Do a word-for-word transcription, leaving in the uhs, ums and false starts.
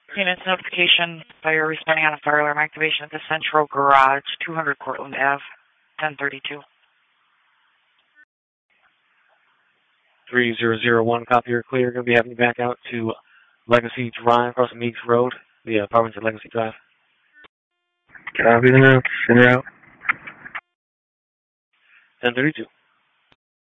Units notification, fire responding on a fire alarm activation at the Central Garage, two hundred Cortland Avenue, ten thirty-two. three zero zero one, copy, you're clear. Going to be having you back out to Legacy Drive, across the Meeks Road, the apartments at Legacy Drive. Copy the notes, en route. ten thirty-two.